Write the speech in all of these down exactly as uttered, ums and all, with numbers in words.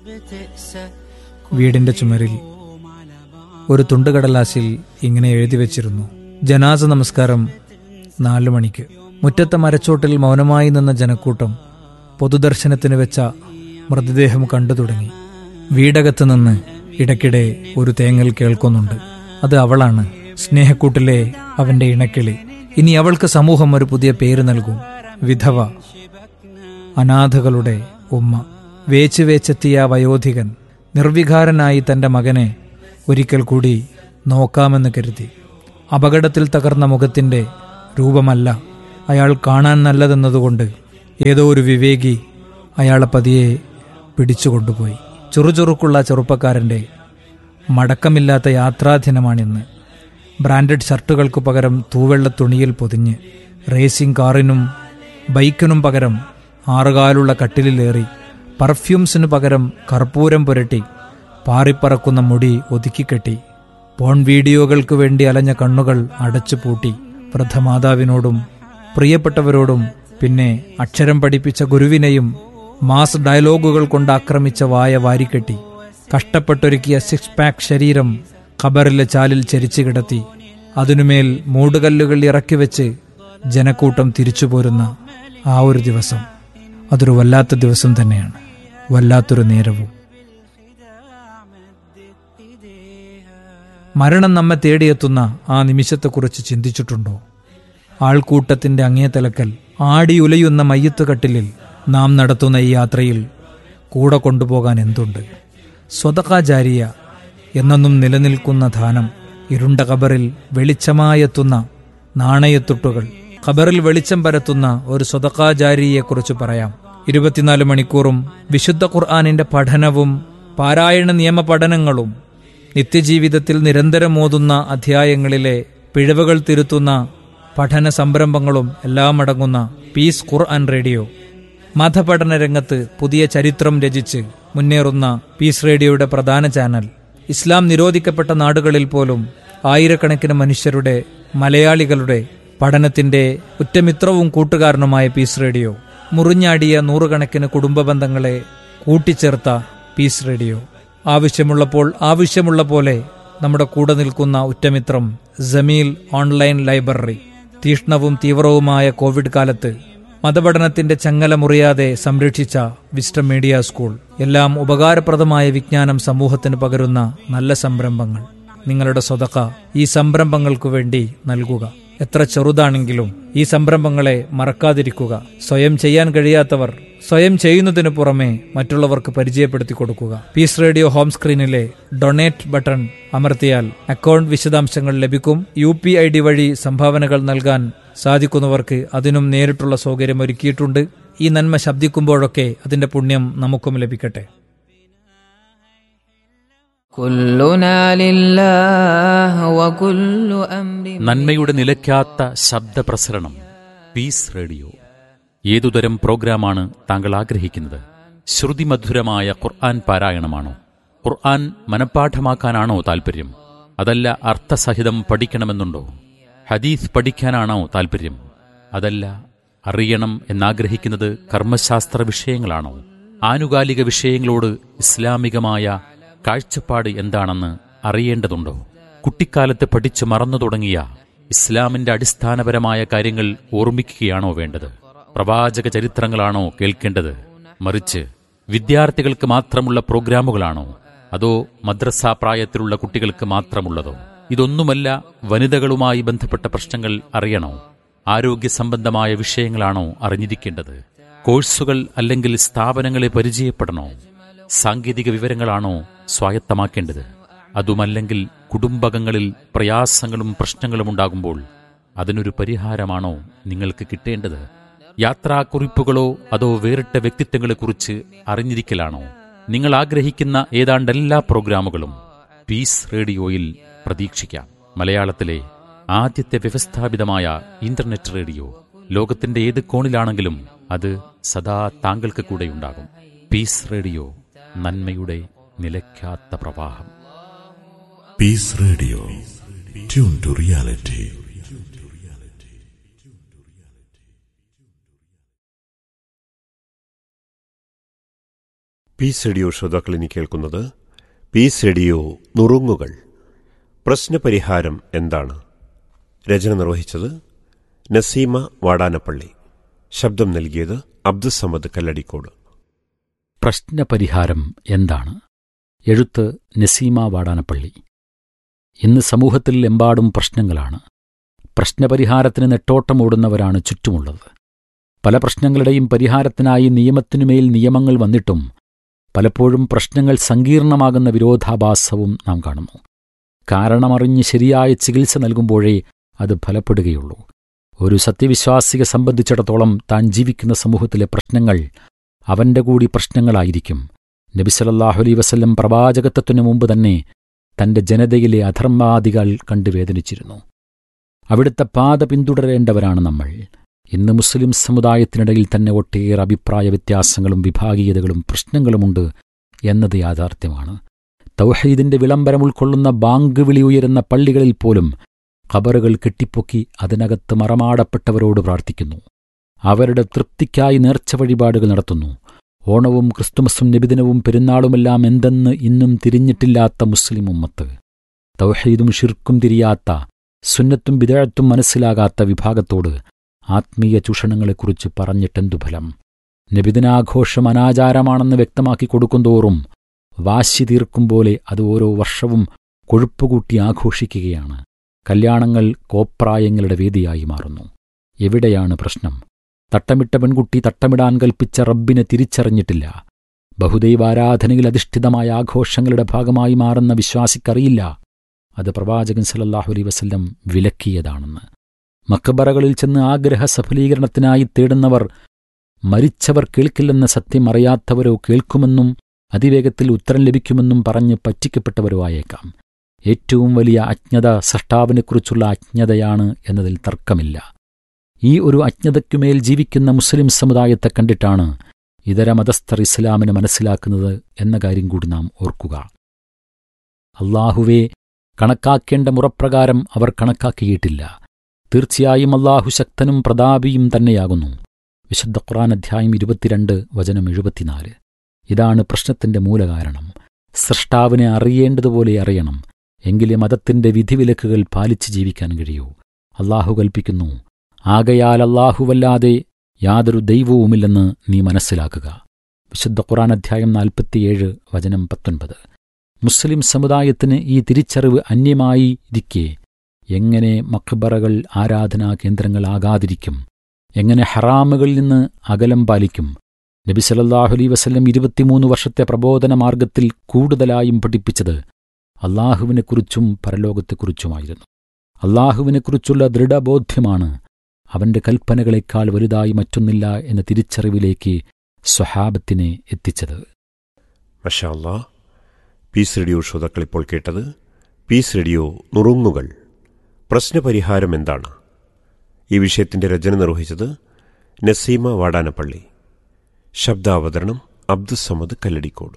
വീടിന്റെ ചുമരിൽ ഒരു തുണ്ടുകടലാസിൽ ഇങ്ങനെ എഴുതി വച്ചിരുന്നു: ജനാസ നമസ്കാരം നാലു മണിക്ക്. മുറ്റത്തെ മരച്ചോട്ടിൽ മൗനമായി നിന്ന ജനക്കൂട്ടം പൊതുദർശനത്തിന് വെച്ച മൃതദേഹം കണ്ടു തുടങ്ങി. വീടകത്ത് നിന്ന് ഇടയ്ക്കിടെ ഒരു തേങ്ങൽ കേൾക്കുന്നുണ്ട്. അത് അവളാണ്, സ്നേഹക്കൂട്ടിലെ അവന്റെ ഇണക്കിളി. ഇനി അവൾക്ക് സമൂഹം ഒരു പുതിയ പേര് നൽകും: വിധവ, അനാഥകളുടെ ഉമ്മ. വേച്ച് വേച്ചെത്തിയ വയോധികൻ നിർവികാരനായി തന്റെ മകനെ ഒരിക്കൽ കൂടി നോക്കാമെന്ന് കരുതി. അപകടത്തിൽ തകർന്ന മുഖത്തിന്റെ രൂപമല്ല അയാൾ കാണാൻ നല്ലതെന്നതുകൊണ്ട് ഏതോ ഒരു വിവേകി അയാളെ പതിയെ പിടിച്ചുകൊണ്ടുപോയി. ചുറുചുറുക്കുള്ള ചെറുപ്പക്കാരന്റെ മടക്കമില്ലാത്ത യാത്രാദിനമാണിന്ന്. ബ്രാൻഡഡ് ഷർട്ടുകൾക്ക് പകരം തൂവെള്ള തുണിയിൽ പൊതിഞ്ഞ്, റേസിംഗ് കാറിനും ബൈക്കിനും പകരം ആറുകാലുള്ള കട്ടിലിലേറി, പെർഫ്യൂംസിനു പകരം കർപ്പൂരം പുരട്ടി, പാറിപ്പറക്കുന്ന മുടി ഒതുക്കിക്കെട്ടി, പോൺ വീഡിയോകൾക്ക് വേണ്ടി അലഞ്ഞ കണ്ണുകൾ അടച്ചു പൂട്ടി, വൃദ്ധമാതാവിനോടും പ്രിയപ്പെട്ടവരോടും പിന്നെ അക്ഷരം പഠിപ്പിച്ച ഗുരുവിനെയും മാസ് ഡയലോഗുകൾ കൊണ്ട് ആക്രമിച്ച വായ വാരിക്കെട്ടി, കഷ്ടപ്പെട്ടൊരുക്കിയ സിക്സ് പാക്ക് ശരീരം ഖബറിലെ ചാലിൽ ചരിച്ചു കിടത്തി, അതിനുമേൽ മൂടുകല്ലുകൾ ഇറക്കിവെച്ച് ജനക്കൂട്ടം തിരിച്ചു പോരുന്ന ആ ഒരു ദിവസം, അതൊരു വല്ലാത്ത ദിവസം തന്നെയാണ്, വല്ലാത്തൊരു നേരവും. മരണം നമ്മെ തേടിയെത്തുന്ന ആ നിമിഷത്തെക്കുറിച്ച് ചിന്തിച്ചിട്ടുണ്ടോ? ആൾക്കൂട്ടത്തിന്റെ അങ്ങേ തലക്കൽ ആടിയുലയുന്ന മയ്യത്തുകട്ടിലിൽ നാം നടത്തുന്ന ഈ യാത്രയിൽ കൂടെ കൊണ്ടുപോകാൻ എന്തുണ്ട്? സ്വതഖ ജാരിയ എന്നെന്നും നിലനിൽക്കുന്ന ദാനം, ഇരുണ്ട ഖബറിൽ വെളിച്ചമായെത്തുന്ന നാണയത്തുട്ടുകൾ, ഖബറിൽ വെളിച്ചം പരത്തുന്ന ഒരു സ്വതഖ ജാരിയെക്കുറിച്ച് പറയാം. ഇരുപത്തിനാല് മണിക്കൂറും വിശുദ്ധ ഖുർആനിന്റെ പഠനവും പാരായണ നിയമ പഠനങ്ങളും നിത്യജീവിതത്തിൽ നിരന്തരം ഓതുന്ന അധ്യായങ്ങളിലെ പിഴവുകൾ തിരുത്തുന്ന പഠന സംരംഭങ്ങളും എല്ലാം അടങ്ങുന്ന പീസ് ഖുർആൻ റേഡിയോ. മതപഠന രംഗത്ത് പുതിയ ചരിത്രം രചിച്ച് മുന്നേറുന്ന പീസ് റേഡിയോയുടെ പ്രധാന ചാനൽ. ഇസ്ലാം നിരോധിക്കപ്പെട്ട നാടുകളിൽ പോലും ആയിരക്കണക്കിന് മനുഷ്യരുടെ, മലയാളികളുടെ പഠനത്തിന്റെ ഉറ്റമിത്രവും കൂട്ടുകാരനുമായ പീസ് റേഡിയോ. മുറിഞ്ഞാടിയ നൂറുകണക്കിന് കുടുംബ ബന്ധങ്ങളെ കൂട്ടിച്ചേർത്ത പീസ് റേഡിയോ. ആവശ്യമുള്ളപ്പോൾ ആവശ്യമുള്ള പോലെ നമ്മുടെ കൂടെ നിൽക്കുന്ന ഉറ്റമിത്രം ജമീൽ ഓൺലൈൻ ലൈബ്രറി. തീഷ്ണവും തീവ്രവുമായ കോവിഡ് കാലത്ത് മതപഠനത്തിന്റെ ചങ്ങല മുറിയാതെ സംരക്ഷിച്ച വിസ്റ്റം മീഡിയ സ്കൂൾ. എല്ലാം ഉപകാരപ്രദമായ വിജ്ഞാനം സമൂഹത്തിന് പകരുന്ന നല്ല സംരംഭങ്ങൾ. നിങ്ങളുടെ സ്വതഖ ഈ സംരംഭങ്ങൾക്കു വേണ്ടി നൽകുക. എത്ര ചെറുതാണെങ്കിലും ഈ സംരംഭങ്ങളെ മറക്കാതിരിക്കുക. സ്വയം ചെയ്യാൻ കഴിയാത്തവർ സ്വയം ചെയ്യുന്നതിനു പുറമെ മറ്റുള്ളവർക്ക് പരിചയപ്പെടുത്തി കൊടുക്കുക. Piece radio home സ്ക്രീനിലെ donate button അമർത്തിയാൽ അക്കൗണ്ട് വിശദാംശങ്ങൾ ലഭിക്കും. യു പി ഐ ഡി വഴി സംഭാവനകൾ നൽകാൻ സാധിക്കുന്നവർക്ക് അതിനും നേരിട്ടുള്ള സൗകര്യം ഒരുക്കിയിട്ടുണ്ട്. ഈ നന്മ ശബ്ദിക്കുമ്പോഴൊക്കെ അതിന്റെ പുണ്യം നമുക്കും ലഭിക്കട്ടെ. നന്മയുടെ നിലയ്ക്കാത്ത ശബ്ദപ്രസരണം പീസ് റേഡിയോ. ഏതുതരം പ്രോഗ്രാമാണ് താങ്കൾ ആഗ്രഹിക്കുന്നത്? ശ്രുതിമധുരമായ ഖുർആൻ പാരായണമാണോ? ഖുർആൻ മനഃപ്പാഠമാക്കാനാണോ താൽപര്യം? അതല്ല അർത്ഥസഹിതം പഠിക്കണമെന്നുണ്ടോ? ഹദീസ് പഠിക്കാനാണോ താൽപര്യം? അതല്ല അറിയണം എന്നാഗ്രഹിക്കുന്നത് കർമ്മശാസ്ത്ര വിഷയങ്ങളാണോ? ആനുകാലിക വിഷയങ്ങളോട് ഇസ്ലാമികമായ കാഴ്ചപ്പാട് എന്താണെന്ന് അറിയേണ്ടതുണ്ടോ? കുട്ടിക്കാലത്ത് പഠിച്ചു മറന്നു തുടങ്ങിയ ഇസ്ലാമിന്റെ അടിസ്ഥാനപരമായ കാര്യങ്ങൾ ഓർമ്മിക്കുകയാണോ വേണ്ടത്? പ്രവാചക ചരിത്രങ്ങളാണോ കേൾക്കേണ്ടത്? മറിച്ച് വിദ്യാർത്ഥികൾക്ക് മാത്രമുള്ള പ്രോഗ്രാമുകളാണോ? അതോ മദ്രസാ പ്രായത്തിലുള്ള കുട്ടികൾക്ക് മാത്രമുള്ളതോ? ഇതൊന്നുമല്ല. വനിതകളുമായി ബന്ധപ്പെട്ട പ്രശ്നങ്ങൾ അറിയണോ? ആരോഗ്യ സംബന്ധമായ വിഷയങ്ങളാണോ അറിഞ്ഞിരിക്കേണ്ടത്? കോഴ്സുകൾ അല്ലെങ്കിൽ സ്ഥാപനങ്ങളെ പരിചയപ്പെടണോ? സാങ്കേതിക വിവരങ്ങളാണോ സ്വായത്തമാക്കേണ്ടത്? അതുമല്ലെങ്കിൽ കുടുംബകങ്ങളിൽ പ്രയാസങ്ങളും പ്രശ്നങ്ങളും ഉണ്ടാകുമ്പോൾ അതിനൊരു പരിഹാരമാണോ നിങ്ങൾക്ക് കിട്ടേണ്ടത്? യാത്രാക്കുറിപ്പുകളോ അതോ വേറിട്ട വ്യക്തിത്വങ്ങളെക്കുറിച്ച് അറിഞ്ഞിരിക്കലാണോ? നിങ്ങൾ ആഗ്രഹിക്കുന്ന ഏതാണ്ട് എല്ലാ പ്രോഗ്രാമുകളും പീസ് റേഡിയോയിൽ പ്രതീക്ഷിക്കാം. മലയാളത്തിലെ ആദ്യത്തെ വ്യവസ്ഥാപിതമായ ഇന്റർനെറ്റ് റേഡിയോ. ലോകത്തിന്റെ ഏത് കോണിലാണെങ്കിലും അത് സദാ താങ്കൾക്ക് കൂടെയുണ്ടാകും. പീസ് റേഡിയോ, നന്മയുടെ നിലയ്ക്കാത്ത പ്രവാഹം. Piece radio, tune to reality. Piece radio ശ്രോതാക്കൾ ഇനി കേൾക്കുന്നത് പീസ് റേഡിയോ നുറുങ്ങുകൾ. പ്രശ്നപരിഹാരം എന്താണ്? രചന നിർവഹിച്ചത് നസീമ വാടാനപ്പള്ളി. ശബ്ദം നൽകിയത് അബ്ദുസമദ് കല്ലടിക്കോട്. പ്രശ്നപരിഹാരം എന്താണ്? എഴുത്ത് നസീമ വാടാനപ്പള്ളി. ഇന്ന് സമൂഹത്തിൽ എമ്പാടും പ്രശ്നങ്ങളാണ്. പ്രശ്നപരിഹാരത്തിന് നെട്ടോട്ടമോടുന്നവരാണ് ചുറ്റുമുള്ളത്. പല പ്രശ്നങ്ങളുടെയും പരിഹാരത്തിനായി നിയമത്തിനുമേൽ നിയമങ്ങൾ വന്നിട്ടും പലപ്പോഴും പ്രശ്നങ്ങൾ സങ്കീർണമാകുന്ന വിരോധാഭാസവും നാം കാണുന്നു. കാരണമറിഞ്ഞ് ശരിയായ ചികിത്സ നൽകുമ്പോഴേ അത് ഫലപ്പെടുകയുള്ളൂ. ഒരു സത്യവിശ്വാസിയെ സംബന്ധിച്ചിടത്തോളം താൻ ജീവിക്കുന്ന സമൂഹത്തിലെ പ്രശ്നങ്ങൾ അവന്റെ കൂടി പ്രശ്നങ്ങളായിരിക്കും. നബി സല്ലല്ലാഹു അലൈഹി വസല്ലം പ്രവാചകത്വത്തിനു മുമ്പ് തന്നെ തന്റെ ജനതയിലെ അധർമ്മാദികൾ കണ്ടു വേദനിച്ചിരുന്നു. അവിടുത്തെ പാത പിന്തുടരേണ്ടവരാണ് നമ്മൾ. ഇന്ന് മുസ്ലിം സമുദായത്തിനിടയിൽ തന്നെ ഒട്ടേറെ അഭിപ്രായ വ്യത്യാസങ്ങളും വിഭാഗീയതകളും പ്രശ്നങ്ങളുമുണ്ട് എന്നത് യാഥാർത്ഥ്യമാണ്. തൗഹീദിന്റെ വിളംബരം ഉൾക്കൊള്ളുന്ന ബാങ്ക് വിളി ഉയരുന്ന പള്ളികളിൽ പോലും ഖബറുകൾ കെട്ടിപ്പൊക്കി അതിനകത്ത് മറമാടപ്പെട്ടവരോട് പ്രാർത്ഥിക്കുന്നു. അവരുടെ തൃപ്തിക്കായി നേർച്ച വഴിപാടുകൾ നടത്തുന്നു. ഓണവും ക്രിസ്തുമസും നബിദിനവും പെരുന്നാളുമെല്ലാം എന്തെന്ന് ഇന്നും തിരിഞ്ഞിട്ടില്ലാത്ത മുസ്ലിം ഉമ്മത്ത്, തൗഹീദും ഷിർക്കും തിരിയാത്ത, സുന്നത്തും ബിദഅത്തും മനസ്സിലാകാത്ത വിഭാഗത്തോട് ആത്മീയ ചൂഷണങ്ങളെക്കുറിച്ച് പറഞ്ഞിട്ടെന്തു ഫലം? നബിദിനാഘോഷം അനാചാരമാണെന്ന് വ്യക്തമാക്കി കൊടുക്കുന്തോറും വാശി തീർക്കും പോലെ അത് ഓരോ വർഷവും കൊഴുപ്പുകൂട്ടി ആഘോഷിക്കുകയാണ്. കല്യാണങ്ങൾ കോപ്രായങ്ങളുടെ വേദിയായി മാറുന്നു. എവിടെയാണ് പ്രശ്നം? തട്ടമിട്ട പെൺകുട്ടി തട്ടമിടാൻ കൽപ്പിച്ച റബ്ബിനെ തിരിച്ചറിഞ്ഞിട്ടില്ല. ബഹുദൈവാരാധനയിൽ അധിഷ്ഠിതമായ ആഘോഷങ്ങളുടെ ഭാഗമായി മാറുന്ന വിശ്വാസിക്കറിയില്ല അത് പ്രവാചകൻ സല്ലല്ലാഹു അലൈഹി വസല്ലം വിലക്കിയതാണെന്ന്. മക്ബറകളിൽ ചെന്ന് ആഗ്രഹ സഫലീകരണത്തിനായി തേടുന്നവർ മരിച്ചവർ കേൾക്കില്ലെന്ന സത്യം അറിയാത്തവരോ കേൾക്കുമെന്നും അതിവേഗത്തിൽ ഉത്തരം ലഭിക്കുമെന്നും പറഞ്ഞ് പറ്റിക്കപ്പെട്ടവരോ ആയേക്കാം. ഏറ്റവും വലിയ അജ്ഞത സൃഷ്ടാവിനെക്കുറിച്ചുള്ള അജ്ഞതയാണ് എന്നതിൽ തർക്കമില്ല. ഈ ഒരു അജ്ഞതയ്ക്കുമേൽ ജീവിക്കുന്ന മുസ്ലിം സമുദായത്തെ കണ്ടിട്ടാണ് ഇതര മതസ്ഥർ ഇസ്ലാമിനെ മനസ്സിലാക്കുന്നത് എന്ന കാര്യം കൂടി നാം ഓർക്കുക. അല്ലാഹുവേ കണക്കാക്കേണ്ട മുറപ്രകാരം അവർ കണക്കാക്കിയിട്ടില്ല. തീർച്ചയായും അല്ലാഹു ശക്തനും പ്രതാപിയും തന്നെയാകുന്നു. വിശുദ്ധ ഖുർആൻ അധ്യായം ഇരുപത്തിരണ്ട് വചനം എഴുപത്തിനാല്. ഇതാണ് പ്രശ്നത്തിന്റെ മൂലകാരണം. സൃഷ്ടാവിനെ അറിയേണ്ടതുപോലെ അറിയണം. എങ്കിലേ മതത്തിന്റെ വിധിവിലക്കുകൾ പാലിച്ച് ജീവിക്കാൻ കഴിയൂ. അല്ലാഹു കൽപ്പിക്കുന്നു, ആകയാൽ അല്ലാഹുവല്ലാതെ യാതൊരു ദൈവവുമില്ലെന്ന് നീ മനസ്സിലാക്കുക. വിശുദ്ധ ഖുർആൻ അധ്യായം നാൽപ്പത്തിയേഴ് വചനം പത്തൊൻപത്. മുസ്ലിം സമുദായത്തിന് ഈ തിരിച്ചറിവ് അന്യമായിരിക്കെ എങ്ങനെ മഖ്ബറകൾ ആരാധനാ കേന്ദ്രങ്ങളാകാതിരിക്കും? എങ്ങനെ ഹറാമുകളിൽ നിന്ന് അകലം പാലിക്കും? നബി സല്ലല്ലാഹു അലൈഹി വസല്ലം ഇരുപത്തിമൂന്ന് വർഷത്തെ പ്രബോധന മാർഗത്തിൽ കൂടുതലായും പഠിപ്പിച്ചത് അല്ലാഹുവിനെക്കുറിച്ചും പരലോകത്തെക്കുറിച്ചുമായിരുന്നു. അല്ലാഹുവിനെക്കുറിച്ചുള്ള ദൃഢബോധ്യമാണ് അവന്റെ കൽപ്പനകളെക്കാൾ വലുതായി മറ്റൊന്നില്ല എന്ന തിരിച്ചറിവിലേക്ക് സ്വഹാബത്തിനെ എത്തിച്ചത്. മാഷാ അല്ലാഹ്. പീസ് റേഡിയോ ശ്രോതാക്കൾ ഇപ്പോൾ കേട്ടത് പീസ് റേഡിയോ നുറുങ്ങുകൾ. പ്രശ്നപരിഹാരം എന്താണ്? ഈ വിഷയത്തിന്റെ രചന നിർവഹിച്ചത് നസീമ വാടാനപ്പള്ളി. ശബ്ദാവതരണം അബ്ദുസമദ് കല്ലടിക്കോട്.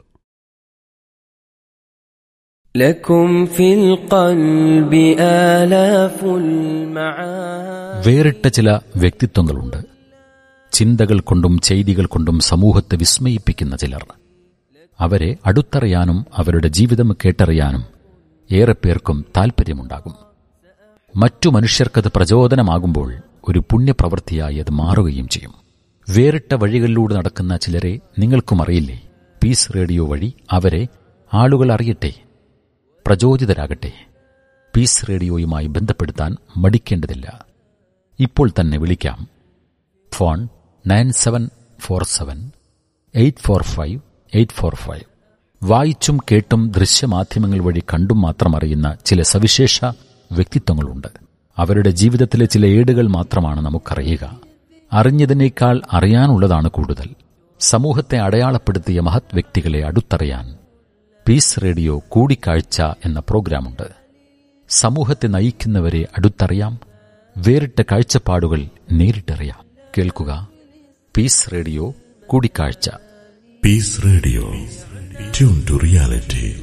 വേറിട്ട ചില വ്യക്തിത്വങ്ങളുണ്ട്. ചിന്തകൾ കൊണ്ടും ചെയ്തികൾ കൊണ്ടും സമൂഹത്തെ വിസ്മയിപ്പിക്കുന്ന ചിലർ. അവരെ അടുത്തറിയാനും അവരുടെ ജീവിതം കേട്ടറിയാനും ഏറെ പേർക്കും താൽപ്പര്യമുണ്ടാകും. മറ്റു മനുഷ്യർക്കത് പ്രചോദനമാകുമ്പോൾ ഒരു പുണ്യപ്രവൃത്തിയായി അത് മാറുകയും ചെയ്യും. വേറിട്ട വഴികളിലൂടെ നടക്കുന്ന ചിലരെ നിങ്ങൾക്കും അറിയില്ലേ? പീസ് റേഡിയോ വഴി അവരെ ആളുകൾ അറിയട്ടെ, പ്രചോദിതരാകട്ടെ. പീസ് റേഡിയോയുമായി ബന്ധപ്പെടുത്താൻ മടിക്കേണ്ടതില്ല. ഇപ്പോൾ തന്നെ വിളിക്കാം. Phone nine seven four seven eight four five eight four five. വായിച്ചും കേട്ടും ദൃശ്യമാധ്യമങ്ങൾ വഴി കണ്ടും മാത്രം അറിയുന്ന ചില സവിശേഷ വ്യക്തിത്വങ്ങളുണ്ട്. അവരുടെ ജീവിതത്തിലെ ചില ഏടുകൾ മാത്രമാണ് നമുക്കറിയുക. അറിഞ്ഞതിനേക്കാൾ അറിയാനുള്ളതാണ് കൂടുതൽ. സമൂഹത്തെ അടയാളപ്പെടുത്തിയ മഹത് വ്യക്തികളെ അടുത്തറിയാൻ പീസ് റേഡിയോ കൂടിക്കാഴ്ച എന്ന പ്രോഗ്രാമുണ്ട്. സമൂഹത്തെ നയിക്കുന്നവരെ അടുത്തറിയാം, വേറിട്ട കാഴ്ചപ്പാടുകൾ നേരിട്ടറിയാം. കേൾക്കുക പീസ് റേഡിയോ കൂടിക്കാഴ്ച. Piece radio, tune to reality.